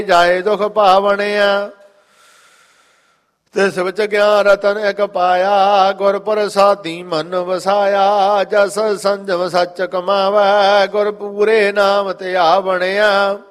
ਜਾਏ ਦੁਖ ਭਾਵਣਿਆ। ਤਿਸ ਵਿੱਚ ਗਿਆਨ ਰਤਨ ਇਕ ਪਾਇਆ, ਗੁਰ ਪ੍ਰਸਾਦੀ ਮਨ ਵਸਾਇਆ। ਜਸ ਸੰਜਮ ਸੱਚ ਕਮਾਵੈ, ਗੁਰ ਪੂਰੇ ਨਾਮ ਤੇ ਆ ਬਣਿਆ।